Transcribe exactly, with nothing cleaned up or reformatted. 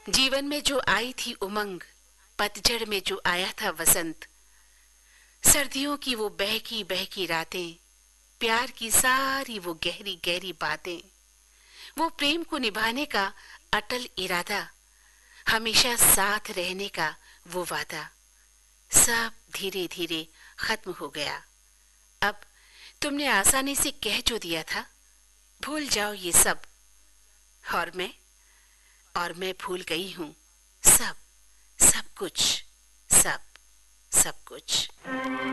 जीवन में जो आई थी उमंग, पतझड़ में जो आया था वसंत, सर्दियों की वो बहकी बहकी रातें, प्यार की सारी वो गहरी गहरी बातें, वो प्रेम को निभाने का अटल इरादा, हमेशा साथ रहने का वो वादा, सब धीरे धीरे खत्म हो गया। अब तुमने आसानी से कह जो दिया था, भूल जाओ ये सब। और मैं और मैं भूल गई हूँ सब, सब कुछ, सब सब कुछ।